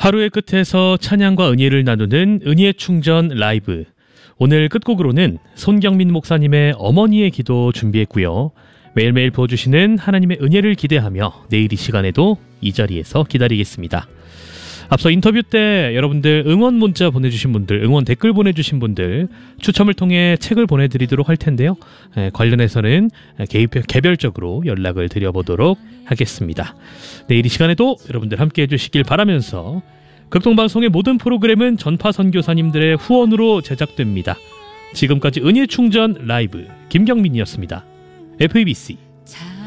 하루의 끝에서 찬양과 은혜를 나누는 은혜의 충전 라이브. 오늘 끝곡으로는 손경민 목사님의 어머니의 기도 준비했고요. 매일매일 부어주시는 하나님의 은혜를 기대하며 내일 이 시간에도 이 자리에서 기다리겠습니다. 앞서 인터뷰 때 여러분들 응원 문자 보내주신 분들, 응원 댓글 보내주신 분들 추첨을 통해 책을 보내드리도록 할 텐데요. 관련해서는 개별적으로 연락을 드려보도록 하겠습니다. 내일 이 시간에도 여러분들 함께해 주시길 바라면서 극동방송의 모든 프로그램은 전파 선교사님들의 후원으로 제작됩니다. 지금까지 은혜 충전 라이브 김경민이었습니다. FEBC